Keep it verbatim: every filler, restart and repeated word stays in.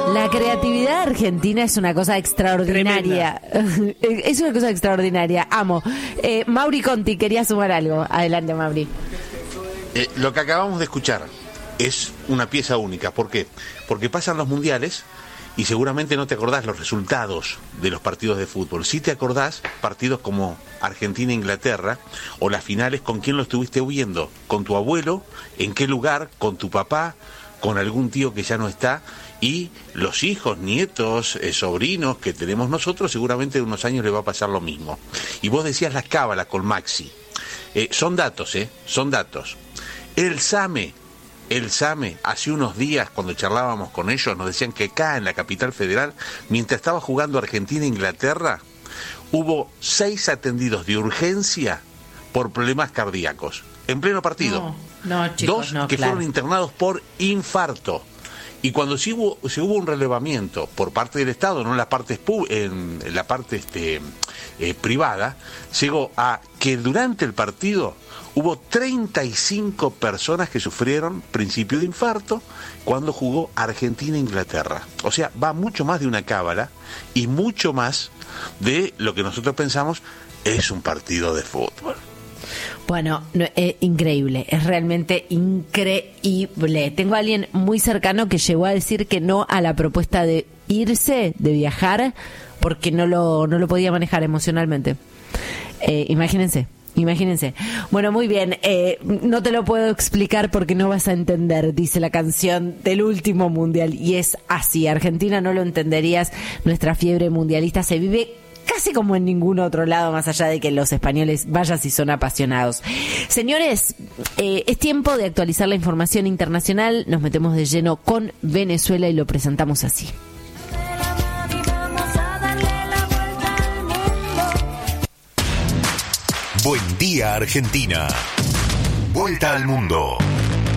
La creatividad argentina es una cosa extraordinaria. Es una cosa extraordinaria. Amo. Eh, Mauri Conti quería sumar algo. Adelante, Mauri. Eh, lo que acabamos de escuchar es una pieza única. ¿Por qué? Porque pasan los mundiales y seguramente no te acordás los resultados de los partidos de fútbol. Sí te acordás partidos como Argentina-Inglaterra o las finales, ¿con quién lo estuviste viendo? ¿Con tu abuelo? ¿En qué lugar? ¿Con tu papá? ¿Con algún tío que ya no está? Y los hijos, nietos, eh, sobrinos que tenemos nosotros, seguramente en unos años les va a pasar lo mismo. Y vos decías las cábalas con Maxi. Eh, son datos, ¿eh? Son datos. El SAME, el SAME, hace unos días cuando charlábamos con ellos, nos decían que acá en la capital federal, mientras estaba jugando Argentina-Inglaterra, hubo seis atendidos de urgencia por problemas cardíacos, en pleno partido. No, no chicos, Dos no, que claro. fueron internados por infarto. Y cuando sí hubo, se hubo un relevamiento por parte del Estado, no en la parte, en la parte este, eh, privada, llegó a que durante el partido hubo treinta y cinco personas que sufrieron principio de infarto cuando jugó Argentina-Inglaterra. O sea, va mucho más de una cábala y mucho más de lo que nosotros pensamos es un partido de fútbol. Bueno, no, eh, increíble, es realmente increíble. Tengo a alguien muy cercano que llegó a decir que no a la propuesta de irse, de viajar, porque no lo, no lo podía manejar emocionalmente. Eh, imagínense. Imagínense. Bueno, muy bien. Eh, no te lo puedo explicar porque no vas a entender, dice la canción del último mundial. Y es así. Argentina no lo entenderías. Nuestra fiebre mundialista se vive casi como en ningún otro lado, más allá de que los españoles, vaya si son apasionados. Señores, eh, es tiempo de actualizar la información internacional. Nos metemos de lleno con Venezuela y lo presentamos así. Buen día, Argentina. Vuelta al mundo.